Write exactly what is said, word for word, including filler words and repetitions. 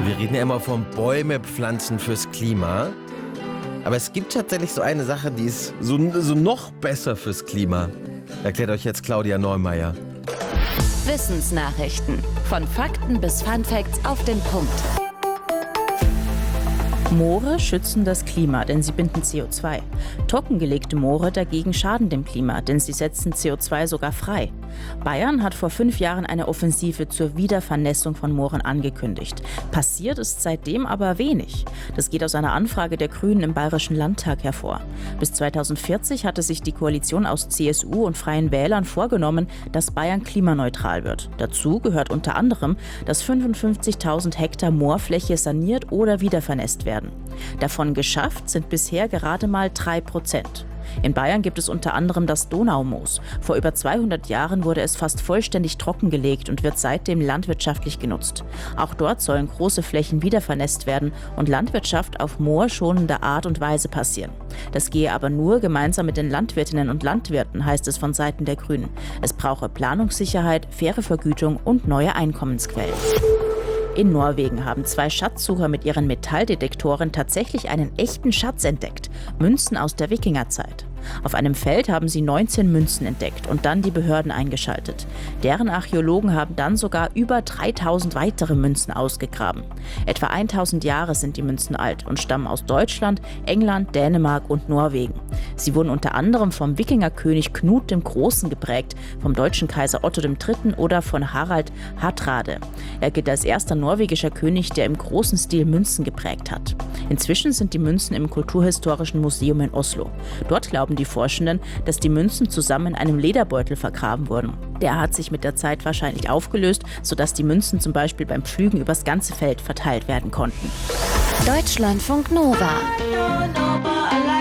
wir reden ja immer von Bäume pflanzen fürs Klima. Aber es gibt tatsächlich so eine Sache, die ist so, so noch besser fürs Klima. Erklärt euch jetzt Claudia Neumeier. Wissensnachrichten. Von Fakten bis Funfacts auf den Punkt. Moore schützen das Klima, denn sie binden C O zwei. Trockengelegte Moore dagegen schaden dem Klima, denn sie setzen C O zwei sogar frei. Bayern hat vor fünf Jahren eine Offensive zur Wiedervernässung von Mooren angekündigt. Passiert ist seitdem aber wenig. Das geht aus einer Anfrage der Grünen im Bayerischen Landtag hervor. Bis zweitausendvierzig hatte sich die Koalition aus C S U und Freien Wählern vorgenommen, dass Bayern klimaneutral wird. Dazu gehört unter anderem, dass fünfundfünfzigtausend Hektar Moorfläche saniert oder wiedervernässt werden. Davon geschafft sind bisher gerade mal drei Prozent. In Bayern gibt es unter anderem das Donaumoos. Vor über zweihundert Jahren wurde es fast vollständig trockengelegt und wird seitdem landwirtschaftlich genutzt. Auch dort sollen große Flächen wiedervernässt werden und Landwirtschaft auf moorschonende Art und Weise passieren. Das gehe aber nur gemeinsam mit den Landwirtinnen und Landwirten, heißt es von Seiten der Grünen. Es brauche Planungssicherheit, faire Vergütung und neue Einkommensquellen. In Norwegen haben zwei Schatzsucher mit ihren Metalldetektoren tatsächlich einen echten Schatz entdeckt. Münzen aus der Wikingerzeit. Auf einem Feld haben sie neunzehn Münzen entdeckt und dann die Behörden eingeschaltet. Deren Archäologen haben dann sogar über dreitausend weitere Münzen ausgegraben. Etwa tausend Jahre sind die Münzen alt und stammen aus Deutschland, England, Dänemark und Norwegen. Sie wurden unter anderem vom Wikingerkönig Knut dem Großen geprägt, vom deutschen Kaiser Otto dem Dritten oder von Harald Hardrade. Er gilt als erster norwegischer König, der im großen Stil Münzen geprägt hat. Inzwischen sind die Münzen im Kulturhistorischen Museum in Oslo. Dort glauben die Forschenden, dass die Münzen zusammen in einem Lederbeutel vergraben wurden. Der hat sich mit der Zeit wahrscheinlich aufgelöst, sodass die Münzen zum Beispiel beim Pflügen übers ganze Feld verteilt werden konnten. Deutschlandfunk Nova.